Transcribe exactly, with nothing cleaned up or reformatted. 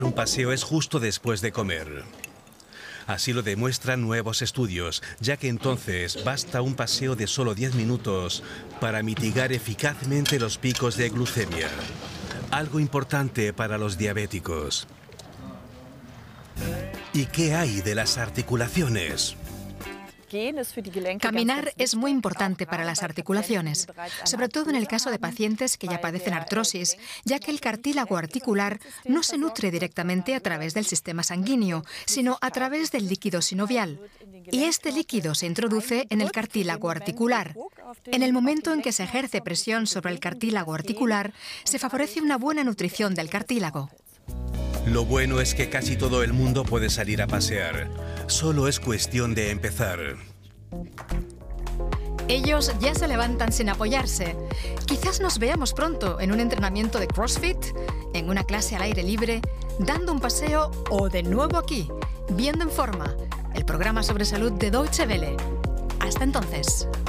Un paseo es justo después de comer. Así lo demuestran nuevos estudios, ya que entonces basta un paseo de solo diez minutos para mitigar eficazmente los picos de glucemia. Algo importante para los diabéticos. ¿Y qué hay de las articulaciones? Caminar es muy importante para las articulaciones, sobre todo en el caso de pacientes que ya padecen artrosis, ya que el cartílago articular no se nutre directamente a través del sistema sanguíneo, sino a través del líquido sinovial. Y este líquido se introduce en el cartílago articular. En el momento en que se ejerce presión sobre el cartílago articular, se favorece una buena nutrición del cartílago. Lo bueno es que casi todo el mundo puede salir a pasear. Solo es cuestión de empezar. Ellos ya se levantan sin apoyarse. Quizás nos veamos pronto en un entrenamiento de CrossFit, en una clase al aire libre, dando un paseo o de nuevo aquí, Viendo en Forma, el programa sobre salud de Deutsche Welle. Hasta entonces.